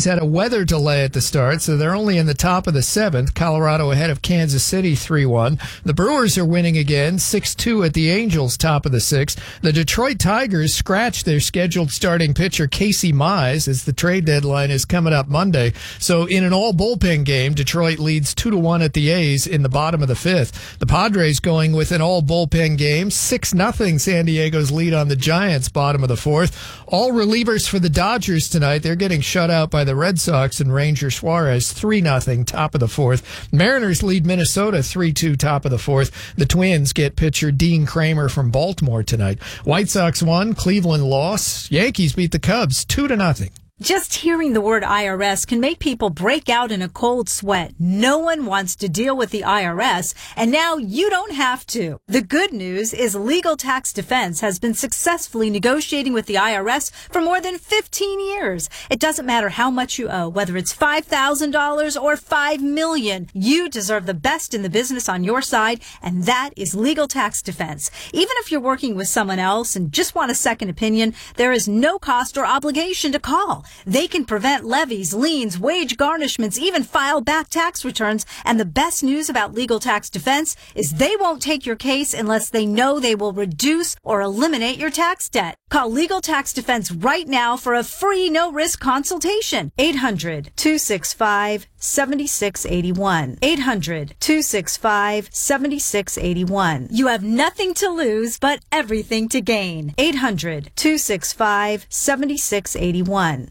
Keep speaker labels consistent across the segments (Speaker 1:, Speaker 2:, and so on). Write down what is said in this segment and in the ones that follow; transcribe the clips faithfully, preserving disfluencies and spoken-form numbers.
Speaker 1: had a weather delay at the start, so they're only in the top of the seventh. Colorado ahead of Kansas City three one. The Brewers are winning again, six two at the Angels, top of the sixth. The Detroit Tigers scratched their scheduled starting pitcher Casey Mize as the trade deadline is coming up Monday. So in an all-bullpen game, Detroit leads two to one at the A's in the bottom of the fifth. The Padres going with an all-bullpen game, six nothing San Diego's lead on the Giants, bottom of the fourth. All relievers for the Dodgers tonight. They're getting shut out by the Red Sox and Ranger Suarez, three nothing, top of the fourth. Mariners lead Minnesota three two, top of the fourth. The Twins get pitcher Dean Kramer from Baltimore tonight. White Sox won, Cleveland lost. Yankees beat the Cubs two to nothing.
Speaker 2: Just hearing the word I R S can make people break out in a cold sweat. No one wants to deal with the I R S, and now you don't have to. The good news is Legal Tax Defense has been successfully negotiating with the I R S for more than fifteen years. It doesn't matter how much you owe, whether it's five thousand dollars or five million dollars. You deserve the best in the business on your side, and that is Legal Tax Defense. Even if you're working with someone else and just want a second opinion, there is no cost or obligation to call. They can prevent levies, liens, wage garnishments, even file back tax returns. And the best news about Legal Tax Defense is they won't take your case unless they know they will reduce or eliminate your tax debt. Call Legal Tax Defense right now for a free no-risk consultation. eight hundred, two six five, seven six eight one. eight hundred, two six five, seven six eight one. You have nothing to lose but everything to gain. eight hundred, two six five, seven six eight one.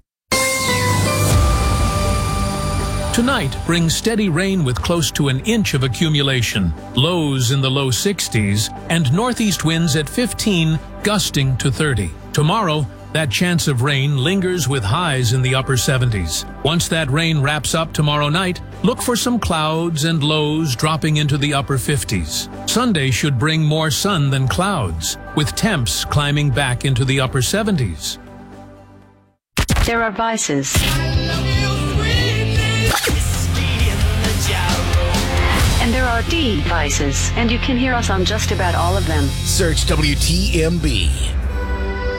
Speaker 3: Tonight brings steady rain with close to an inch of accumulation, lows in the low sixties, and northeast winds at fifteen, gusting to thirty. Tomorrow, that chance of rain lingers with highs in the upper seventies. Once that rain wraps up tomorrow night, look for some clouds and lows dropping into the upper fifties. Sunday should bring more sun than clouds, with temps climbing back into the upper seventies.
Speaker 4: There are vices. And there are D vices, and you can hear us on just about all of them.
Speaker 5: Search W T M B.